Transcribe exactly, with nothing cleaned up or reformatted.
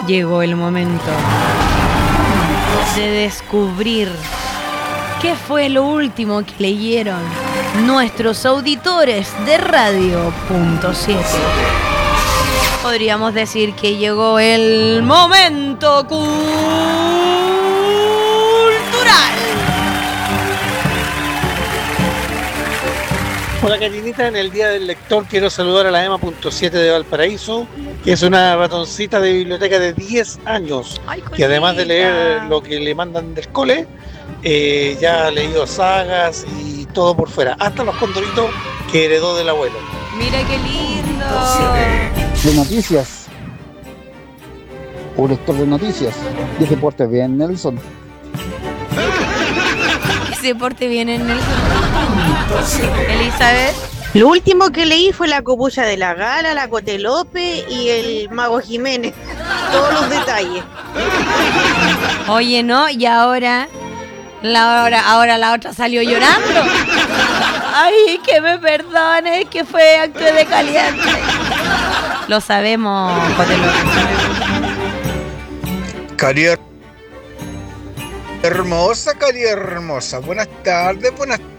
Llegó el momento de descubrir qué fue lo último que leyeron nuestros auditores de Radio Punto siete. Podríamos decir que llegó el momento cultural. Hola Carinita, en el Día del Lector quiero saludar a la Ema punto siete de Valparaíso, que es una ratoncita de biblioteca de diez años, Ay, que además de leer lo que le mandan del cole, eh, ya ha leído sagas y todo por fuera, hasta los condoritos que heredó del abuelo. Mira qué lindo. De noticias. Un lector de noticias. Y se porte bien, Nelson. Que se porte bien en el... Elizabeth. Lo último que leí fue La Copucha de la Gala, La Cotelope y el Mago Jiménez. Todos los detalles. Oye, ¿no? Y ahora la, hora, ahora la otra salió llorando. Ay, que me perdone, que fue acto de caliente. Lo sabemos, Cotelope. Cari hermosa, Cari hermosa. Buenas tardes, buenas